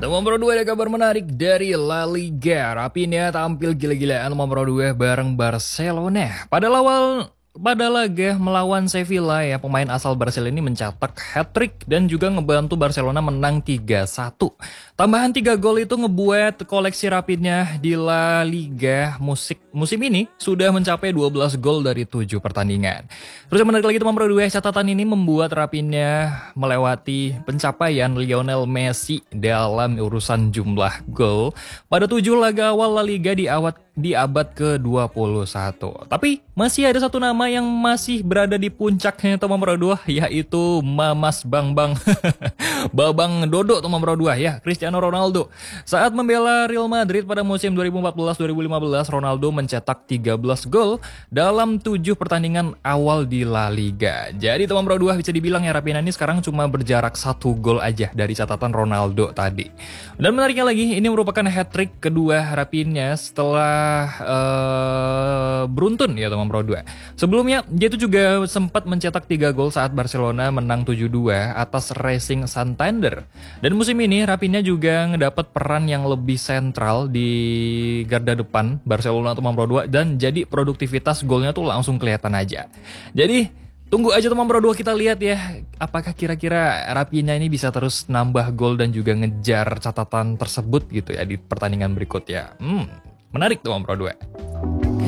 Teman Pro 2 ada kabar menarik dari La Liga. Rafinha tampil gila-gilaan teman Pro 2 bareng Barcelona. Pada laga melawan Sevilla ya, pemain asal Barcelona ini mencetak hat-trick dan juga ngebantu Barcelona menang 3-1. Tambahan 3 gol itu ngebuat koleksi Rafinha di La Liga musim ini sudah mencapai 12 gol dari 7 pertandingan. Terus yang menarik lagi teman Pro 2, catatan ini membuat Rafinha melewati pencapaian Lionel Messi dalam urusan jumlah gol pada 7 laga awal La Liga di abad ke-21. Tapi masih ada satu nama yang masih berada di puncaknya teman Pro 2, yaitu Mamas Bang Babang Dodo teman Pro 2 ya, Cristiano Ronaldo. Saat membela Real Madrid pada musim 2014-2015, Ronaldo mencetak 13 gol dalam 7 pertandingan awal di La Liga. Jadi teman Pro 2 bisa dibilang ya, Rafinha ini sekarang cuma berjarak 1 gol aja dari catatan Ronaldo tadi. Dan menariknya lagi, ini merupakan hat-trick kedua Rafinha setelah beruntun ya teman Pro 2. Sebelumnya dia itu juga sempat mencetak 3 gol saat Barcelona menang 7-2 atas Racing Santander. Dan musim ini Rafinha juga ngedapat peran yang lebih sentral di garda depan Barcelona teman Pro 2, dan jadi produktivitas golnya tuh langsung kelihatan aja. Jadi tunggu aja teman Pro 2, kita lihat ya apakah kira-kira Rafinha ini bisa terus nambah gol dan juga ngejar catatan tersebut gitu ya di pertandingan berikut ya. Menarik teman Pro 2.